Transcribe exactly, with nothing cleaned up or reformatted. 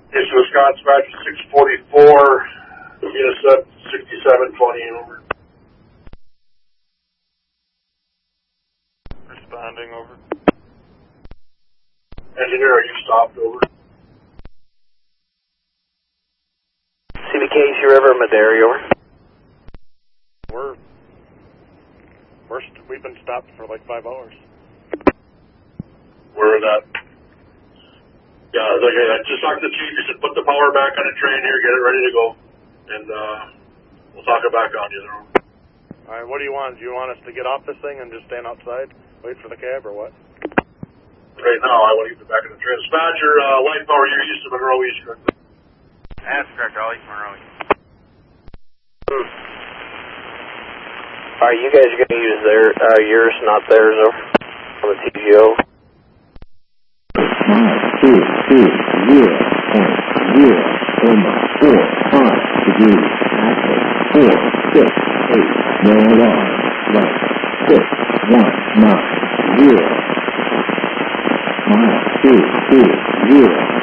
East Wisconsin Badger six forty-four, Unicef sixty-seven twenty over. Responding over. Engineer, are you stopped over? C B K, Sea River, Madera, over. We're, we're st we've been stopped for like five hours. Where is that? Yeah, like I just talked to the chief. He said, put the power back on the train here, get it ready to go, and uh, we'll talk it back on you there. All right, what do you want? Do you want us to get off this thing and just stand outside, wait for the cab, or what? Right now, I want to get back in the train. Dispatcher, uh, light power, you're used to Monroe East, correct? That's correct, all East Monroe. Alright, you guys are going to use their, uh, yours, not theirs, over on the T G O. five two two zero point zero Lima four five degrees active four six eight no alarm right six one nine zero mile two two zero